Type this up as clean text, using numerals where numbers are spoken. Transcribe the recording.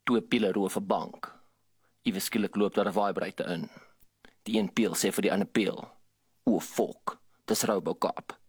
Twee piele roof 'n bank. Iewes skielik loop daar 'n waaibreite in. Die een peel sê vir die ander peel: "O fok, dis Robo Cop."